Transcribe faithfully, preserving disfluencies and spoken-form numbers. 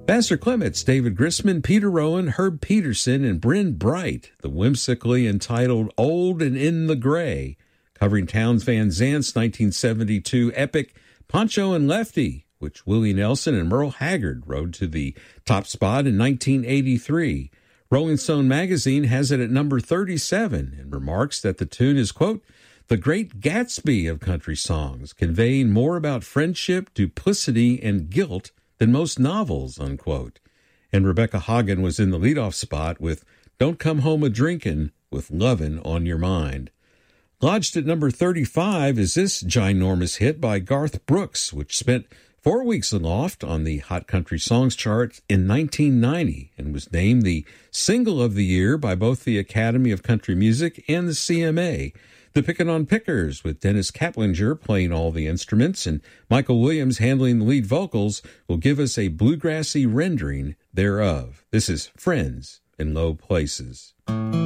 Vassar Clements, David Grisman, Peter Rowan, Herb Peterson, and Bryn Bright, the whimsically entitled Old and in the Gray, covering Townes Van Zant's nineteen seventy-two epic Pancho and Lefty, which Willie Nelson and Merle Haggard rode to the top spot in nineteen eighty-three. Rolling Stone magazine has it at number thirty-seven and remarks that the tune is, quote, the great Gatsby of country songs, conveying more about friendship, duplicity, and guilt than most novels, unquote. And Rebecca Hagen was in the leadoff spot with Don't Come Home A-Drinkin' with Lovin' on Your Mind. Lodged at number thirty-five is this ginormous hit by Garth Brooks, which spent four weeks aloft on the Hot Country Songs chart in nineteen ninety and was named the Single of the Year by both the Academy of Country Music and the C M A. The Pickin' on Pickers, with Dennis Kaplinger playing all the instruments and Michael Williams handling the lead vocals, will give us a bluegrassy rendering thereof. This is Friends in Low Places.